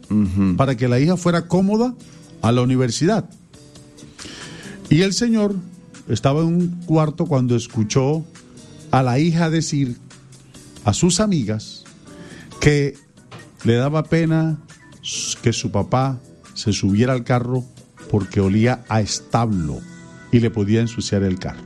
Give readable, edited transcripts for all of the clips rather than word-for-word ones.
para que la hija fuera cómoda a la universidad. Y el señor estaba en un cuarto cuando escuchó a la hija decir a sus amigas que le daba pena que su papá se subiera al carro porque olía a establo y le podía ensuciar el carro.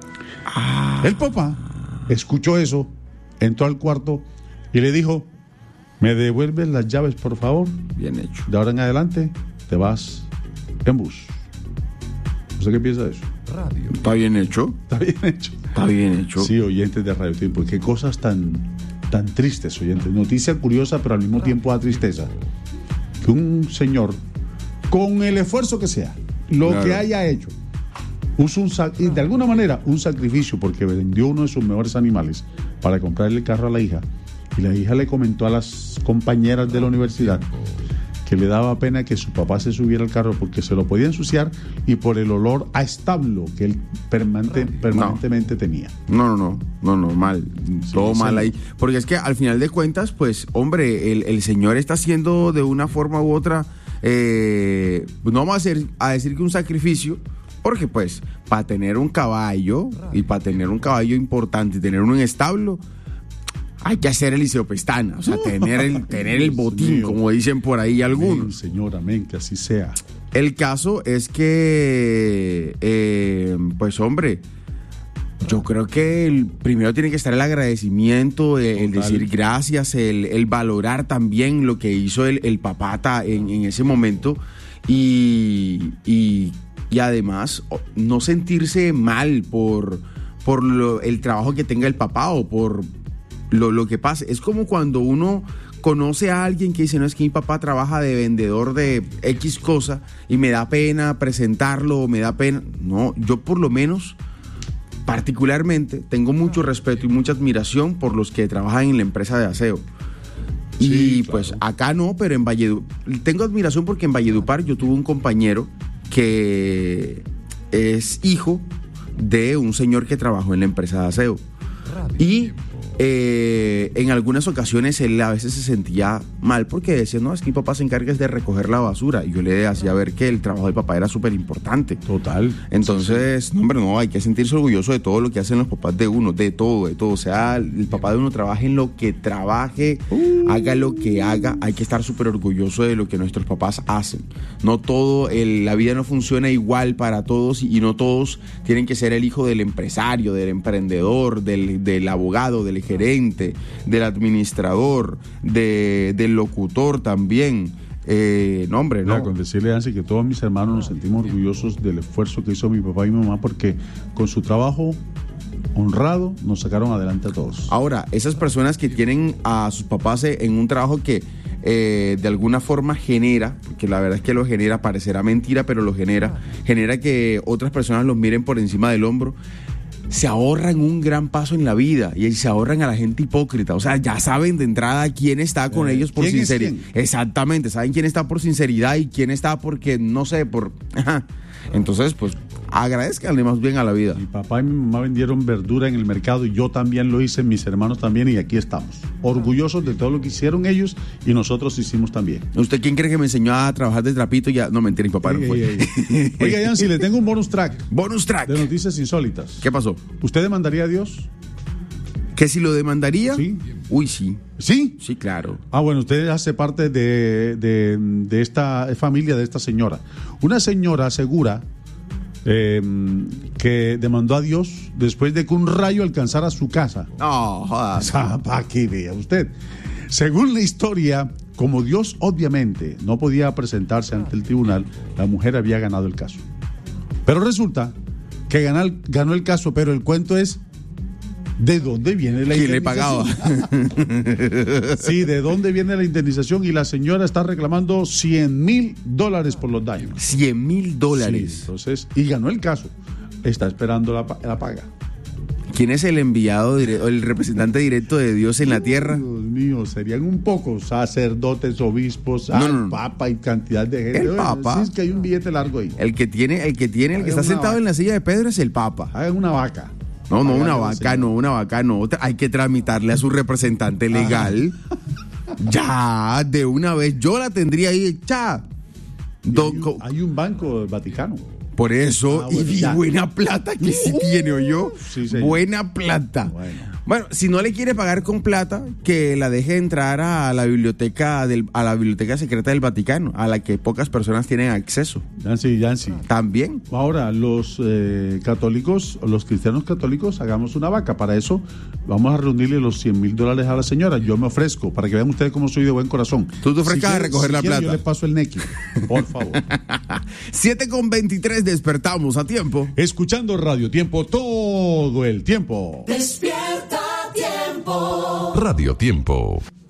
El papá escuchó eso, entró al cuarto y le dijo: ¿me devuelves las llaves, por favor? Bien hecho. De ahora en adelante te vas en bus. ¿Usted qué piensa de eso? Radio. ¿Está bien hecho? Está bien hecho. Está bien hecho. Sí, oyentes de Radio Tiempo. Qué cosas tan tristes, oyentes. Noticia curiosa, pero al mismo tiempo da tristeza. Que un señor, con el esfuerzo que sea, lo Claro. que haya hecho, puso y de alguna manera un sacrificio, porque vendió uno de sus mejores animales para comprarle el carro a la hija, y la hija le comentó a las compañeras de la universidad que le daba pena que su papá se subiera al carro porque se lo podía ensuciar y por el olor a establo que él permanentemente tenía. No, mal. Todo mal ahí. señor. Porque es que al final de cuentas, pues, hombre, el señor está haciendo de una forma u otra, no vamos a decir que un sacrificio, porque pues, para tener un caballo, y para tener un caballo importante y tener uno en establo, hay que hacer el Liceo Pestana, o sea, tener el botín, mío. como dicen por ahí algunos. Amén, Señor, amén, que así sea. El caso es que, pues hombre, yo creo que primero tiene que estar el agradecimiento, el Total. decir gracias, el valorar también lo que hizo el papá en ese momento y además no sentirse mal por el trabajo que tenga el papá o por lo que pase. Es como cuando uno conoce a alguien que dice: no, es que mi papá trabaja de vendedor de X cosa y me da pena presentarlo, me da pena. No, yo por lo menos particularmente tengo mucho respeto y mucha admiración por los que trabajan en la empresa de aseo. Y Sí, pues claro. acá no, pero en Valledupar tengo admiración porque en Valledupar yo tuve un compañero que es hijo de un señor que trabajó en la empresa de aseo. Y en algunas ocasiones él a veces se sentía mal porque decía: no, es que mi papá se encarga de recoger la basura. Y yo le hacía ver que el trabajo del papá era súper importante. Total. Entonces, no, hombre, no, hay que sentirse orgulloso de todo lo que hacen los papás de uno, de todo. O sea, el papá de uno trabaje en lo que trabaje, haga lo que haga, hay que estar súper orgulloso de lo que nuestros papás hacen. No todo, la vida no funciona igual para todos y no todos tienen que ser el hijo del empresario, del emprendedor, del abogado, del gerente, del administrador, del locutor también. No, hombre, Mira, no. con decirle, Nancy, que todos mis hermanos nos sentimos orgullosos del esfuerzo que hizo mi papá y mi mamá, porque con su trabajo honrado nos sacaron adelante a todos. Ahora, esas personas que tienen a sus papás en un trabajo que de alguna forma genera, porque la verdad es que lo genera, parecerá mentira, pero lo genera que otras personas los miren por encima del hombro, se ahorran un gran paso en la vida y se ahorran a la gente hipócrita. O sea, ya saben de entrada quién está con ellos por ¿quién es sinceridad. quién? Exactamente, saben quién está por sinceridad y quién está porque, no sé, por... Ajá. Entonces, pues, agradezcanle más bien a la vida. Mi papá y mi mamá vendieron verdura en el mercado y yo también lo hice, mis hermanos también, y aquí estamos. Orgullosos de todo lo que hicieron ellos y nosotros hicimos también. ¿Usted quién cree que me enseñó a trabajar de trapito? Ya, no, mentira, mi papá no fue. Oiga, Yancy, le tengo un bonus track Bonus track. de noticias insólitas. ¿Qué pasó? ¿Usted demandaría a Dios? ¿Que si lo demandaría? Sí. Uy, sí. ¿Sí? Sí, claro. Ah, bueno, usted hace parte de esta familia de esta señora. Una señora asegura que demandó a Dios después de que un rayo alcanzara su casa. No, jodas. Para que vea usted. Según la historia, como Dios obviamente no podía presentarse ante el tribunal, la mujer había ganado el caso. Pero resulta que ganó el caso, pero el cuento es: ¿de dónde viene la ¿Quién le indemnización? pagaba? Sí, ¿de dónde viene la indemnización? Y la señora está reclamando $100,000 por los daños. $100,000. Sí, entonces, y ganó el caso. Está esperando la paga. ¿Quién es el enviado, el representante directo de Dios en la tierra? Dios mío, serían un poco sacerdotes, obispos, No. papa y cantidad de gente. El Oye, papa. sí, es que hay un billete largo ahí. El que está una sentado vaca. en la silla de Pedro es el Papa. Hagan una vaca. No, Háganle una a la vaca señora. no, una vaca no. Hay que tramitarle a su representante legal. Ya, de una vez, yo la tendría ahí, ya. Hay un banco del Vaticano. Por eso, bueno, y buena plata que sí tiene, ¿oyó? Sí, señor. Buena plata. Bueno, si no le quiere pagar con plata, que la deje entrar a la biblioteca secreta del Vaticano, a la que pocas personas tienen acceso. Yancy. También. Ahora, los católicos, los cristianos católicos, hagamos una vaca. Para eso, vamos a reunirle los $100,000 a la señora. Yo me ofrezco, para que vean ustedes cómo soy de buen corazón. Tú te ofrezcas a recoger la plata. Yo les paso el nequi, por favor. 7:23, despertamos a tiempo. Escuchando Radio Tiempo todo el tiempo. Despierta Tiempo. Radio Tiempo.